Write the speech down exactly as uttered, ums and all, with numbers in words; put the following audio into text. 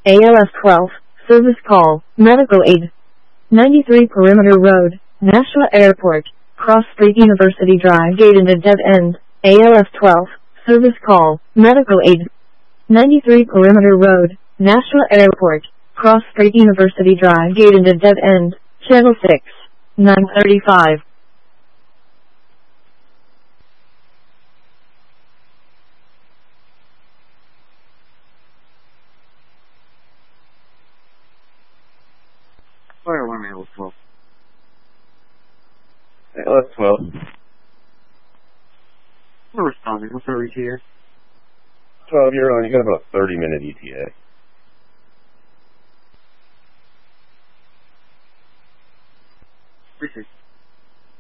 A L F twelve, service call, medical aid. ninety-three Perimeter Road, Nashua Airport, Cross Street University Drive gate into dead end. A L F twelve, service call, medical aid. ninety-three Perimeter Road, Nashua Airport, Cross Street University Drive gate into dead end. Channel six, nine thirty-five. Fire one A L F twelve. A L F twelve. We're responding. What's our E T A? twelve, you're on. You got about thirty minute E T A.